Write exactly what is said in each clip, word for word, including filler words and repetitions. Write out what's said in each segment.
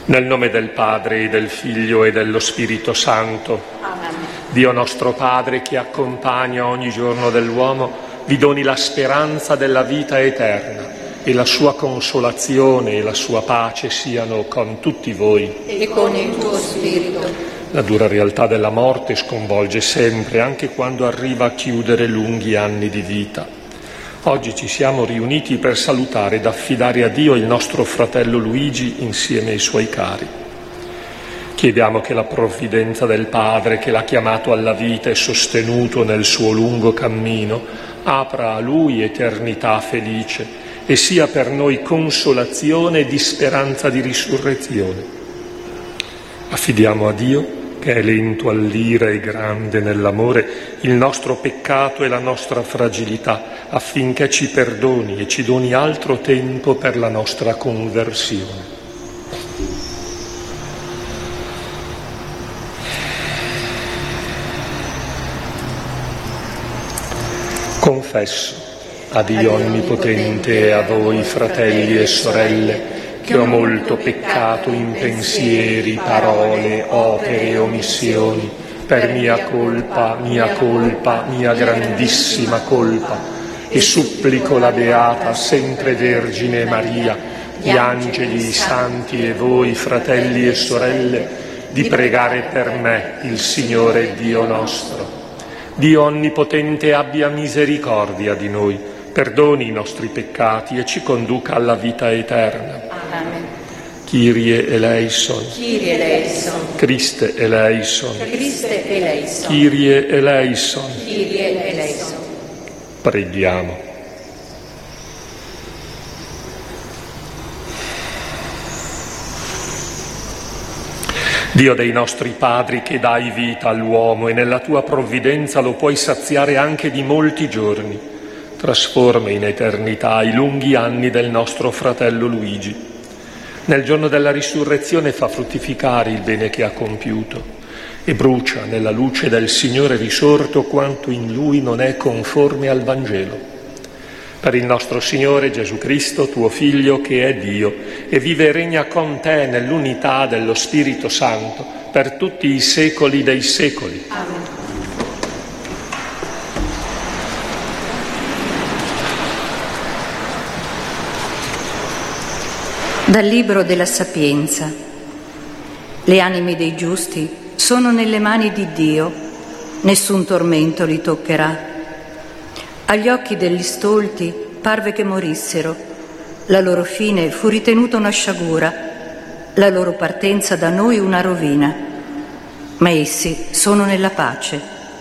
Nel nome del Padre, e del Figlio e dello Spirito Santo. Amen. Dio nostro Padre, che accompagna ogni giorno dell'uomo, vi doni la speranza della vita eterna e la sua consolazione e la sua pace siano con tutti voi. E con il tuo spirito. La dura realtà della morte sconvolge sempre, anche quando arriva a chiudere lunghi anni di vita. Oggi ci siamo riuniti per salutare ed affidare a Dio il nostro fratello Luigi insieme ai suoi cari. Chiediamo che la provvidenza del Padre, che l'ha chiamato alla vita e sostenuto nel suo lungo cammino, apra a lui eternità felice e sia per noi consolazione e di speranza di risurrezione. Affidiamo a Dio, che è lento all'ira e grande nell'amore, il nostro peccato e la nostra fragilità, affinché ci perdoni e ci doni altro tempo per la nostra conversione. Confesso a Dio Onnipotente e a voi, fratelli e sorelle, che ho molto peccato in pensieri, parole, opere e omissioni, per mia colpa, mia colpa, mia grandissima colpa, e supplico la Beata sempre Vergine Maria, gli angeli, i santi e voi, fratelli e sorelle, di pregare per me il Signore Dio nostro. Dio Onnipotente abbia misericordia di noi, perdoni i nostri peccati e ci conduca alla vita eterna. Amen. Kyrie eleison. Kyrie eleison. Christe eleison. Christe eleison. Kyrie eleison. Kyrie eleison. Preghiamo. Dio dei nostri padri, che dai vita all'uomo e nella tua provvidenza lo puoi saziare anche di molti giorni, trasforma in eternità i lunghi anni del nostro fratello Luigi. Nel giorno della risurrezione fa fruttificare il bene che ha compiuto e brucia nella luce del Signore risorto quanto in Lui non è conforme al Vangelo. Per il nostro Signore Gesù Cristo, tuo Figlio, che è Dio e vive e regna con te nell'unità dello Spirito Santo per tutti i secoli dei secoli. Amen. Dal Libro della Sapienza. Le anime dei giusti sono nelle mani di Dio, nessun tormento li toccherà. Agli occhi degli stolti parve che morissero, la loro fine fu ritenuta una sciagura, la loro partenza da noi una rovina, ma essi sono nella pace.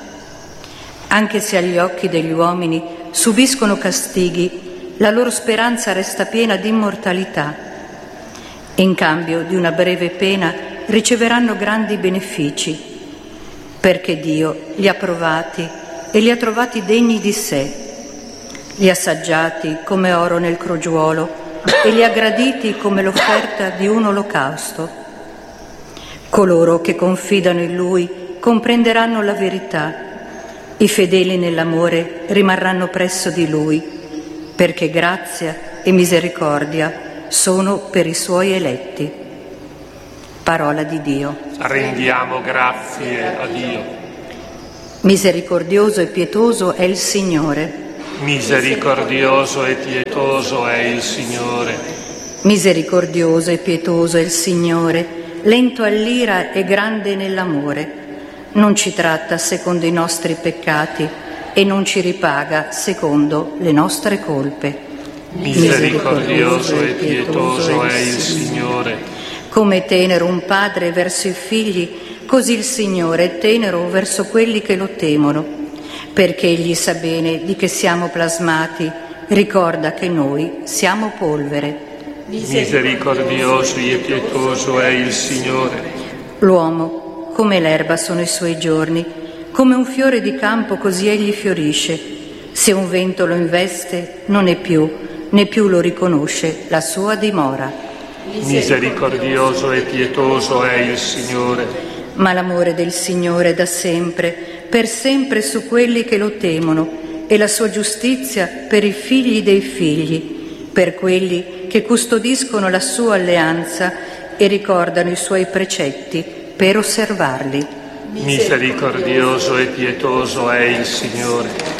Anche se agli occhi degli uomini subiscono castighi, la loro speranza resta piena di immortalità. In cambio di una breve pena riceveranno grandi benefici, perché Dio li ha provati e li ha trovati degni di sé, li ha assaggiati come oro nel crogiuolo e li ha graditi come l'offerta di un olocausto. Coloro che confidano in Lui comprenderanno la verità, i fedeli nell'amore rimarranno presso di Lui, perché grazia e misericordia sono per i Suoi eletti. Parola di Dio. Rendiamo grazie a Dio. Misericordioso e pietoso è il Signore. Misericordioso e pietoso è il Signore. Misericordioso e pietoso è il Signore, lento all'ira e grande nell'amore. Non ci tratta secondo i nostri peccati e non ci ripaga secondo le nostre colpe. Misericordioso e pietoso è il Signore. Come è tenero un padre verso i figli, così il Signore è tenero verso quelli che lo temono, perché Egli sa bene di che siamo plasmati, ricorda che noi siamo polvere. Misericordioso e pietoso è il Signore. L'uomo, come l'erba sono i suoi giorni, come un fiore di campo così egli fiorisce. Se un vento lo investe, non è più, né più lo riconosce la sua dimora. Misericordioso e pietoso è il Signore. Ma l'amore del Signore è da sempre, per sempre su quelli che lo temono, e la sua giustizia per i figli dei figli, per quelli che custodiscono la sua alleanza e ricordano i suoi precetti per osservarli. Misericordioso e pietoso è il Signore,